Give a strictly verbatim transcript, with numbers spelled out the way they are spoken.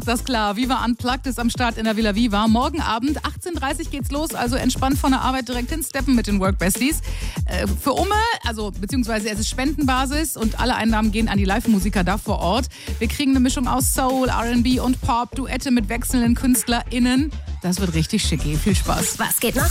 ist das klar. Viva Unplugged ist am Start in der Villa Viva. Morgen Abend, achtzehn Uhr dreißig geht's los, also entspannt von der Arbeit direkt hinsteppen mit den Work Besties. Äh, für Umme, also beziehungsweise es ist Spendenbasis und alle Einnahmen gehen an die Live-Musiker da vor Ort. Wir kriegen eine Mischung aus Soul, R and B und Pop, Duette mit wechselnden KünstlerInnen. Das wird richtig schicki. Viel Spaß. Was geht noch?